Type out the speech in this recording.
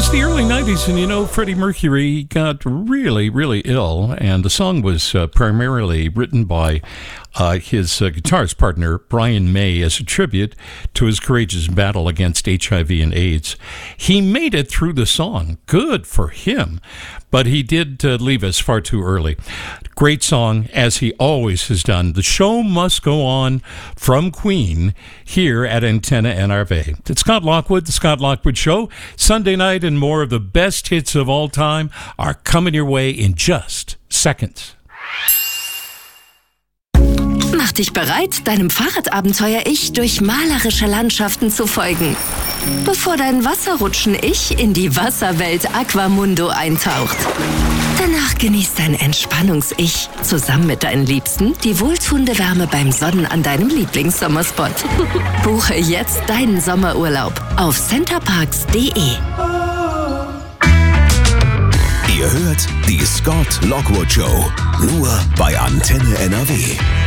was the early 90s, and Freddie Mercury got really, really ill, and the song was primarily written by his guitarist partner, Brian May, as a tribute to his courageous battle against HIV and AIDS. He made it through the song. Good for him. But he did leave us far too early. Great song, as he always has done. The show must go on from Queen here at Antenna NRV. It's Scott Lockwood, The Scott Lockwood Show. Sunday night, and more of the best hits of all time are coming your way in just seconds. Mach dich bereit, deinem Fahrradabenteuer-Ich durch malerische Landschaften zu folgen, bevor dein Wasserrutschen-Ich in die Wasserwelt Aquamundo eintaucht. Danach genießt dein Entspannungs-Ich zusammen mit deinen Liebsten die wohltuende Wärme beim Sonnen an deinem Lieblingssommerspot. Buche jetzt deinen Sommerurlaub auf centerparks.de. Ihr hört die Scott Lockwood Show, nur bei Antenne NRW.